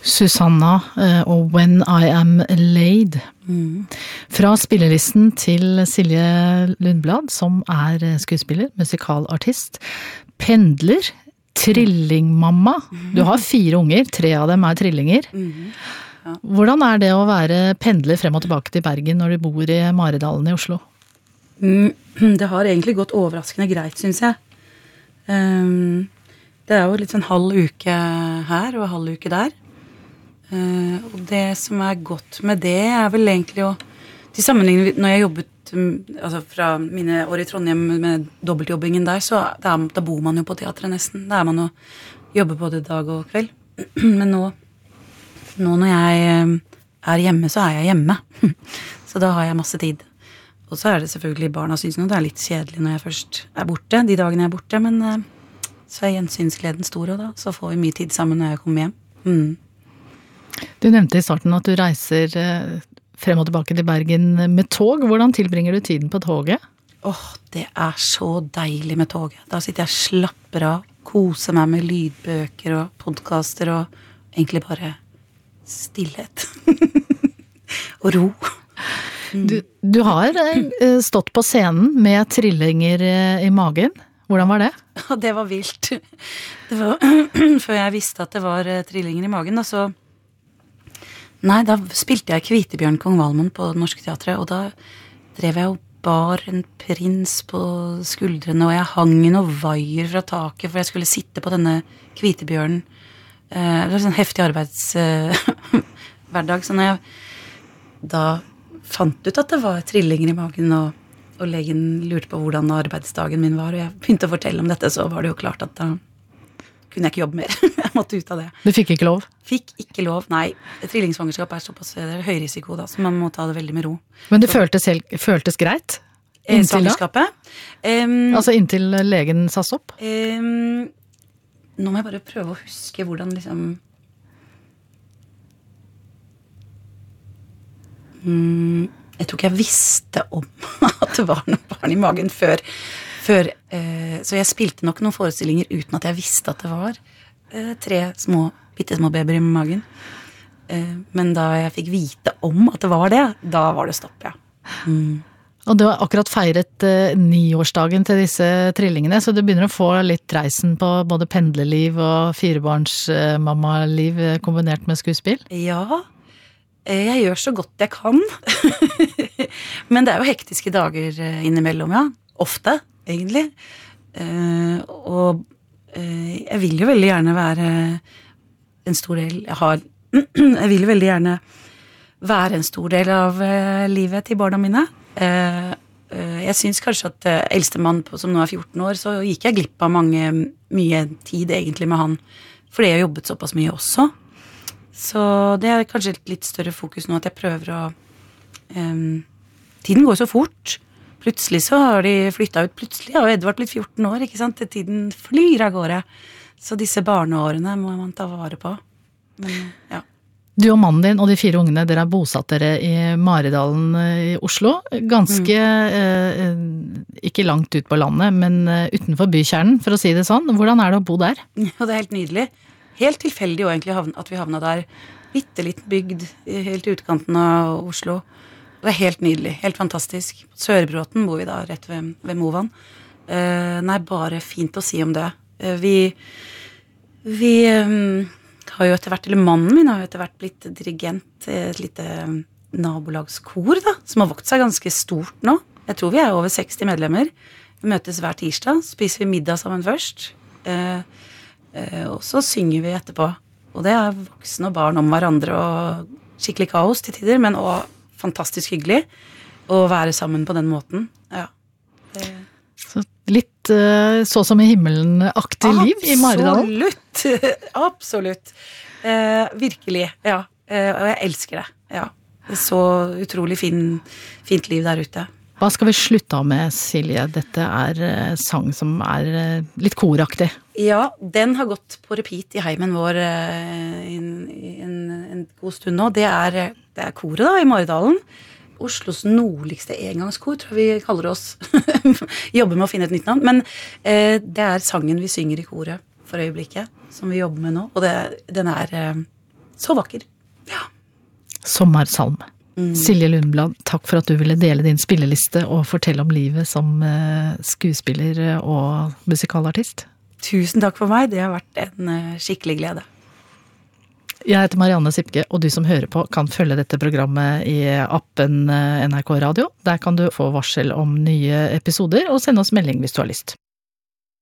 Susanna og When I Am Laid. Fra spillelisten til Silje Lundblad, som skuespiller, musikalartist, pendler, trillingmamma. Du har 4 unger, 3 av dem trillinger. Ja. Hvordan det å være pendler frem og tilbake til Bergen når du bor i Maridalen i Oslo? Det har egentlig gått overraskende greit, synes jeg. Det jo litt sånn halv uke her og halv uke der. Og det som godt med det vel egentlig å til sammenligning når jeg jobbet altså fra mine år i Trondheim med dobbeltjobbingen der, så da bor man jo på teatret nesten. Da man og jobber både dag og kveld. Men nå når jeg hjemme, så jeg hjemme. Så da har jeg masse tid. Og så det selvfølgelig barna synes nå det litt kjedelig når jeg først borte, de dagene jeg borte, men så gjensynsgleden stor, og da så får vi mye tid sammen når jeg kommer hjem. Du nevnte i starten at du reiser frem og tilbake til Bergen med tog. Hvordan tilbringer du tiden på toget? Det så deilig med toget. Da sitter jeg slapper av, koser meg med lydbøker og podcaster og egentlig bare stillhet. Og ro. Du har stått på scenen med trillinger i magen. Hvordan var det? Ja, det var vilt. Det var før jeg visste at det var trillinger i magen, da da spilte jeg Kvitebjørn Kong Valmon på Det Norske Teatret, og da drev jeg og bar en prins på skuldrene, og jeg hang i noen vaier fra taket, for jeg skulle sitte på denne Kvitebjørnen. Det var sånn heftig arbeidshverdag, så når jeg da fant ut at det var trillinger i magen, og legen lurte på hvordan arbeidsdagen min var, og jeg begynte å fortelle om dette, så var det jo klart at da kunne jeg ikke jobbe mer. Jeg måtte ut av det. Du fikk ikke lov? Fikk ikke lov, nei. Trillingsvangerskap såpass, det høy risiko da, så man må ta det veldig med ro. Men det føltes greit? Svangerskapet? Altså inntil legen sass opp? Nå må jeg bare prøve å huske hvordan liksom... Jeg tror ikke jeg visste om at det var noe barn i magen før så jeg spilte nok noen forestillinger uten at jeg visste at det var 3 bittesmå babyer i magen. Men da jeg fikk vite om at det var det, da var det stopp, ja. Og du har akkurat feiret 9-årsdagen til disse trillingene, så du begynner å få litt reisen på både pendlerliv og 4-barnsmammaliv kombinert med skuespill? Ja, jeg gjør så godt jeg kan. Men det jo hektiske dager innimellom, ja. Ofte, egentlig. Og jeg vil jo veldig gjerne være en stor del, jeg vil jo veldig gjerne være en stor del av livet til barna mine. Jeg synes kanskje at eldstemann som nå 14 år, så gikk jeg glipp av mye tid egentlig med han, fordi jeg har jobbet såpass mye også. Så det kanskje et litt større fokus nå, at jeg prøver å tiden går så fort. Plutselig så har de flyttet ut, plutselig har Edvard blitt 14 år, ikke sant? Tiden flyr av gårde. Så disse barneårene må man ta vare på. Men, ja. Du og mannen din og de 4 ungene, dere bosatt dere i Maridalen i Oslo. Ganske, ikke langt ut på landet, men utenfor bykjernen, for å si det sånn. Hvordan det å bo der? Ja, det helt nydelig. Helt tilfeldig jo egentlig at vi havnet der. Bittelitt bygd, helt i utkanten av Oslo. Det helt nydelig, helt fantastisk. Sørbråten bor vi da rett ved Movan. Bare fint å si om det. Vi har jo etter hvert, eller mannen min har jo etter hvert blitt dirigent i et lite nabolagskor da, som har vokst seg ganske stort nå. Jeg tror vi over 60 medlemmer. Vi møtes hver tirsdag, spiser vi middag sammen først. Og så synger vi etterpå. Og det voksne og barn om hverandre, og skikkelig kaos til tider, men også fantastisk hyggelig å være sammen på den måten. Ja. Så litt så som i himmelen-aktig liv i Maridalen? Absolutt. Virkelig, ja. Og jeg elsker det, ja. Det så utrolig fint liv der ute. Hva skal vi slutte av med, Silje? Dette sang som litt koraktig. Ja, den har gått på repeat i heimen vår en god stund nå. Det koret da, i Maridalen. Oslos nordligste engangskor, tror jeg vi kaller oss. Jobber med å finne et nytt navn. Men det sangen vi synger i koret for øyeblikket, som vi jobber med nå. Og den så vakker. Ja. Sommersalme. Silje Lundblad, takk for at du ville dele din spilleliste og fortelle om livet som skuespiller og musikalartist. Tusen takk for meg, det har vært en skikkelig glede. Jeg heter Marianne Sipke, og du som hører på kan følge dette programmet i appen NRK Radio. Der kan du få varsel om nye episoder og sende oss melding hvis du har lyst.